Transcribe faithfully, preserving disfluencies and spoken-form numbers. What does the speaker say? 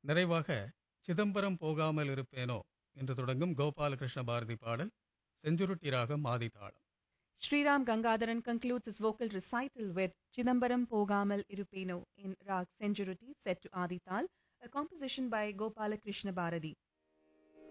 நிறைவாக சிதம்பரம் போகாமல் இருப்பேனோ என்று தொடங்கும் கோபாலகிருஷ்ண பாரதி பாடல் செஞ்சுருட்டி ராகம் ஆதிதாளம். Sriram Gangadharan concludes his vocal recital with Chidambaram Pogamal Irupeno in Rag Senjuruti set to Adital, a composition by Gopala Krishna Bharati.